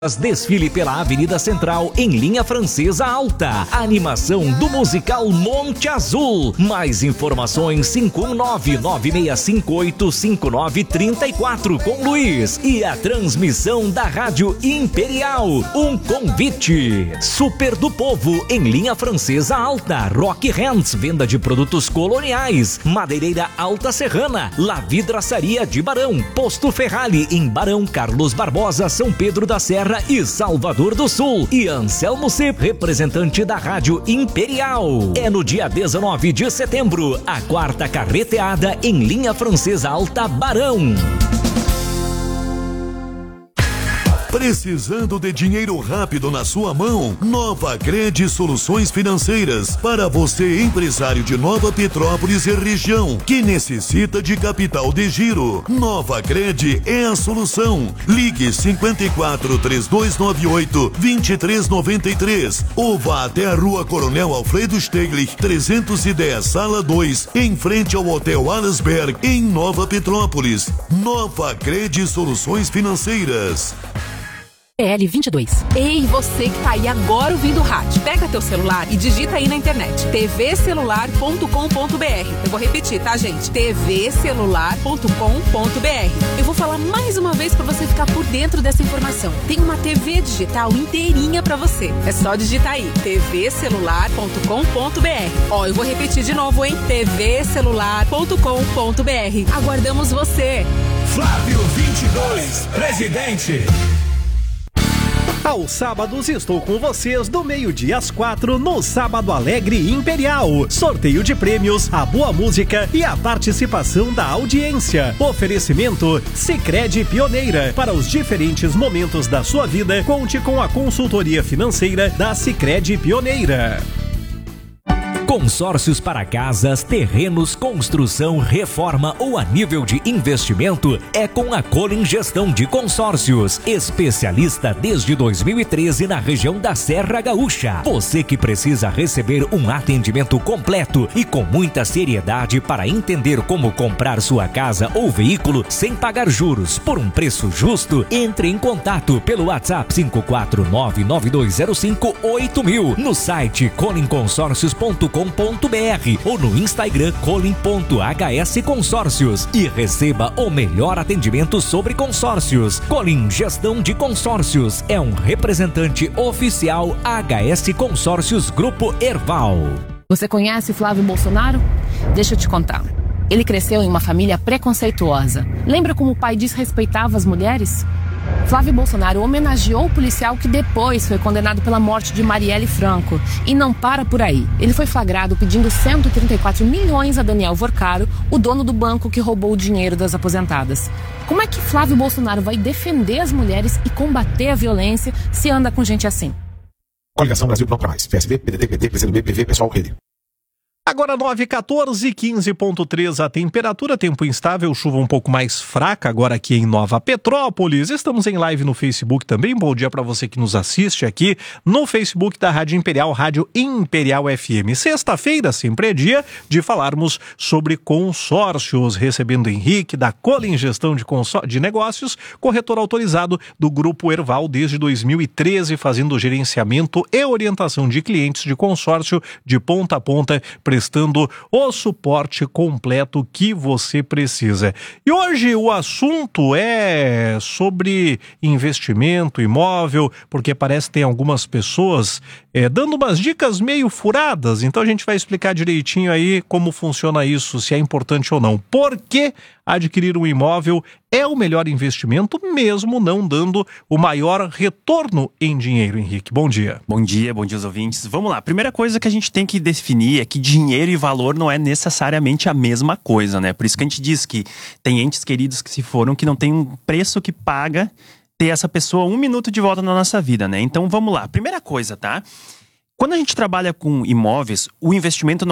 Desfile pela Avenida Central em linha francesa alta. Animação do musical Monte Azul. Mais informações 51996585934 com Luiz. E a transmissão da Rádio Imperial. Um convite. Super do Povo em linha francesa alta. Rock Hands, venda de produtos coloniais. Madeireira Alta Serrana. La Vidraçaria de Barão. Posto Ferrari em Barão Carlos Barbosa, São Pedro da Serra e Salvador do Sul. E Anselmo Cep, representante da Rádio Imperial. É no dia 19 de setembro, a 4ª carreteada em linha francesa alta Barão. Precisando de dinheiro rápido na sua mão? Nova Cred Soluções Financeiras. Para você, empresário de Nova Petrópolis e região, que necessita de capital de giro. Nova Cred é a solução. Ligue 54 3298 2393 ou vá até a Rua Coronel Alfredo Steglich 310, Sala 2, em frente ao Hotel Alesberg, em Nova Petrópolis. Nova Cred Soluções Financeiras. PL22. Ei, você que tá aí agora ouvindo o rádio, pega teu celular e digita aí na internet tvcelular.com.br. Eu vou repetir, tá, gente? tvcelular.com.br. Eu vou falar mais uma vez pra você ficar por dentro dessa informação. Tem uma TV digital inteirinha pra você. É só digitar aí tvcelular.com.br. Ó, eu vou repetir de novo, hein? tvcelular.com.br. Aguardamos você. Flávio 22, presidente. Aos sábados estou com vocês do meio-dia às 4 no Sábado Alegre Imperial. Sorteio de prêmios, a boa música e a participação da audiência. Oferecimento Sicredi Pioneira. Para os diferentes momentos da sua vida, conte com a consultoria financeira da Sicredi Pioneira. Consórcios para casas, terrenos, construção, reforma ou a nível de investimento é com a Colin Gestão de Consórcios, especialista desde 2013 na região da Serra Gaúcha. Você que precisa receber um atendimento completo e com muita seriedade para entender como comprar sua casa ou veículo sem pagar juros por um preço justo, entre em contato pelo WhatsApp 54992058000, no site colinconsórcios.com.br ou no Instagram colin.hs Consórcios e receba o melhor atendimento sobre consórcios. Colin Gestão de Consórcios é um representante oficial HS Consórcios Grupo Erval. Você conhece Flávio Bolsonaro? Deixa eu te contar. Ele cresceu em uma família preconceituosa. Lembra como o pai desrespeitava as mulheres? Flávio Bolsonaro homenageou o policial que depois foi condenado pela morte de Marielle Franco. E não para por aí. Ele foi flagrado pedindo 134 milhões a Daniel Vorcaro, o dono do banco que roubou o dinheiro das aposentadas. Como é que Flávio Bolsonaro vai defender as mulheres e combater a violência se anda com gente assim? Coligação Brasil Não Pra Mais. PSB, PDT, PT, PCdoB, PV, Pessoal, Rede. Agora 9h14, 15.3 a temperatura, tempo instável, chuva um pouco mais fraca agora aqui em Nova Petrópolis. Estamos em live no Facebook também. Bom dia para você que nos assiste aqui no Facebook da Rádio Imperial, Rádio Imperial FM. Sexta-feira sempre é dia de falarmos sobre consórcios, recebendo Henrique da Colin Gestão de Negócios, corretor autorizado do Grupo Erval desde 2013, fazendo gerenciamento e orientação de clientes de consórcio de ponta a ponta, prestando o suporte completo que você precisa. E hoje o assunto é sobre investimento imóvel, porque parece que tem algumas pessoas dando umas dicas meio furadas. Então a gente vai explicar direitinho aí como funciona isso, se é importante ou não. Por que adquirir um imóvel é o melhor investimento, mesmo não dando o maior retorno em dinheiro, Henrique? Bom dia. Bom dia aos ouvintes. Vamos lá. Primeira coisa que a gente tem que definir é que dinheiro e valor não é necessariamente a mesma coisa, né? Por isso que a gente diz que tem entes queridos que se foram, que não tem um preço que paga ter essa pessoa 1 minuto de volta na nossa vida, né? Então vamos lá. Primeira coisa, tá? Quando a gente trabalha com imóveis, o investimento não